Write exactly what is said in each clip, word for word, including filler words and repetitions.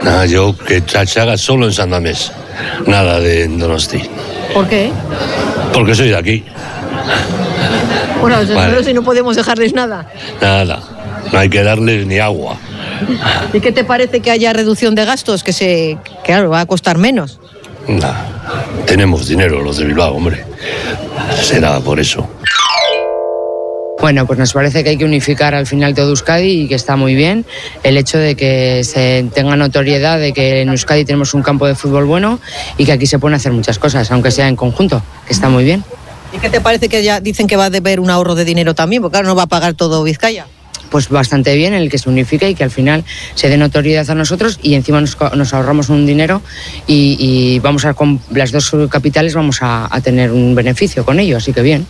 Ah, yo que se haga solo en San Mamés, nada de Donosti. ¿Por qué? Porque soy de aquí. Bueno, vale. Vale. Si no podemos dejarles nada. Nada, no hay que darles ni agua. ¿Y qué te parece que haya reducción de gastos? Que se, claro, va a costar menos. Nah, tenemos dinero los de Bilbao, hombre. Será por eso. Bueno, pues nos parece que hay que unificar al final todo Euskadi y que está muy bien el hecho de que se tenga notoriedad de que en Euskadi tenemos un campo de fútbol bueno y que aquí se pueden hacer muchas cosas, aunque sea en conjunto, que está muy bien. ¿Y qué te parece que ya dicen que va a haber un ahorro de dinero también? Porque claro, no va a pagar todo Vizcaya. Pues bastante bien el que se unifique y que al final se dé notoriedad a nosotros y encima nos, nos ahorramos un dinero y, y vamos a, con las dos capitales vamos a, a tener un beneficio con ello, así que bien.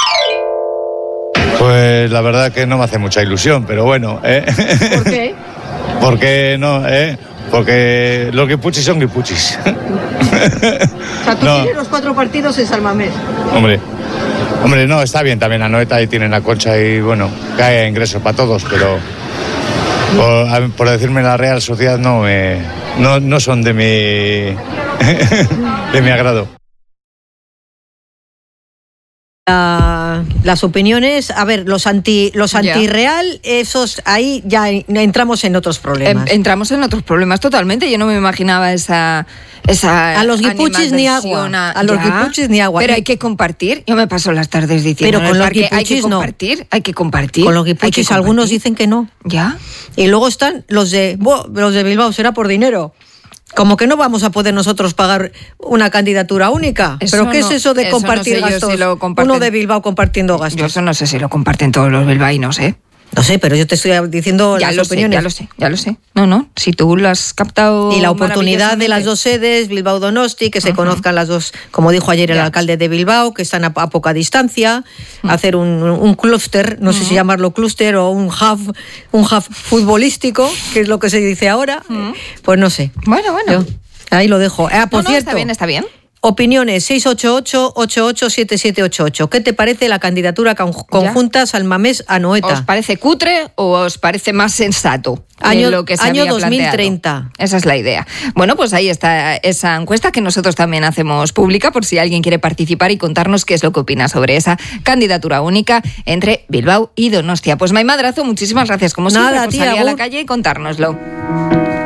Pues la verdad que no me hace mucha ilusión, pero bueno. ¿eh? ¿Por qué? Porque no, ¿eh? Porque los guipuchis son guipuchis. O sea, tú no. tienes los cuatro partidos en San Mamés. Hombre, hombre, no, está bien también la Noeta, ahí tienen la Concha y bueno, cae ingresos para todos, pero por, por decirme la Real Sociedad no, me, no, no son de mi, de mi agrado. La, las opiniones, a ver, los anti los antirreal, esos ahí ya entramos en otros problemas. En, entramos en otros problemas totalmente. Yo no me imaginaba esa esa a los guipuchis ni agua, a, a los guipuchis ni agua. Pero hay que compartir. Yo me paso las tardes diciendo, pero con los guipuchis hay que compartir, no. hay que compartir. Con los guipuchis algunos dicen que no. Ya. Y luego están los de bo, los de Bilbao, será por dinero. Como que no vamos a poder nosotros pagar una candidatura única. Eso ¿Pero qué no, es eso de compartir no sé gastos? Si lo Uno de Bilbao compartiendo gastos. Yo eso no sé si lo comparten todos los bilbaínos, ¿eh? No sé, pero yo te estoy diciendo ya las lo opiniones. Sé, ya lo sé, ya lo sé. No, no, si tú lo has captado. Y la oportunidad de las dos sedes, Bilbao-Donosti, que se uh-huh. conozcan las dos, como dijo ayer el ya. alcalde de Bilbao, que están a, a poca distancia, uh-huh. hacer un, un clúster, no uh-huh. sé si llamarlo clúster o un hub, un hub futbolístico, que es lo que se dice ahora, uh-huh. pues no sé. Bueno, bueno. Yo, ahí lo dejo. Ah, por no, no, cierto. Está bien, está bien. Opiniones, seis ocho ocho, ocho ocho siete siete ocho ocho. ¿Qué te parece la candidatura conjunta San Mamés a Noeta? ¿Os parece cutre o os parece más sensato? Año, lo que se año había dos mil treinta. Planteado? Esa es la idea. Bueno, pues ahí está esa encuesta que nosotros también hacemos pública por si alguien quiere participar y contarnos qué es lo que opina sobre esa candidatura única entre Bilbao y Donostia. Pues Mai Madrazo, muchísimas gracias como siempre Nada, por tía, salir agur. a la calle y contárnoslo.